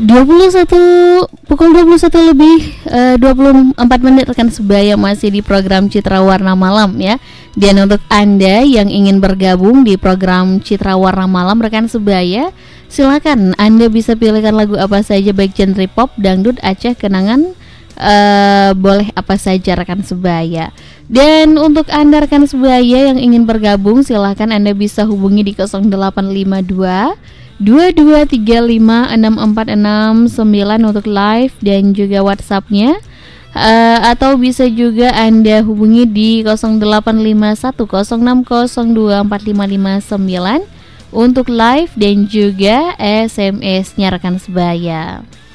Pukul 21 lebih 24 menit rekan sebaya masih di program Citra Warna Malam ya. Dan untuk Anda yang ingin bergabung di program Citra Warna Malam rekan sebaya, silakan Anda bisa pilihkan lagu apa saja, baik genre pop, dangdut, Aceh, kenangan, boleh apa saja rekan sebaya. Dan untuk Anda rekan sebaya yang ingin bergabung, silahkan Anda bisa hubungi di 0852 22356469 untuk live dan juga WhatsApp-nya. Atau bisa juga Anda hubungi di 085106024559 untuk live dan juga SMS-nya rekan sebaya.